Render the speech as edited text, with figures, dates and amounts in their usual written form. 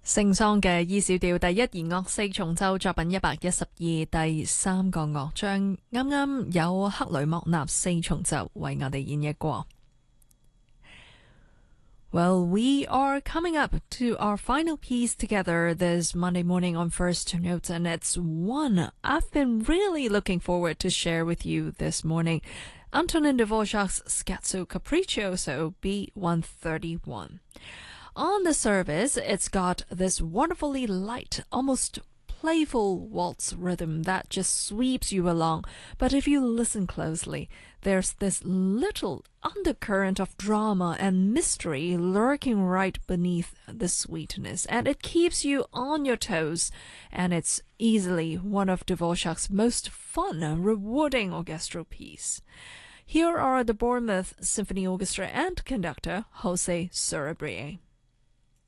聖桑嘅 E 小調第一弦樂四重奏作品112第三個樂章，啱啱有克雷莫納四重奏為我哋演繹過。Well, we are coming up to our final piece together this Monday morning on First Notes, and it's one I've been really looking forward to share with you this morning. Antonin Dvorak's Scherzo Capriccioso B131. On the surface, it's got this wonderfully light, almost playful waltz rhythm that just sweeps you along. But if you listen closely, there's this little undercurrent of drama and mystery lurking right beneath the sweetness, and it keeps you on your toes, and it's easily one of Dvorak's most fun, rewarding orchestral pieces. Here are the Bournemouth Symphony Orchestra and conductor Jose Sorabrier.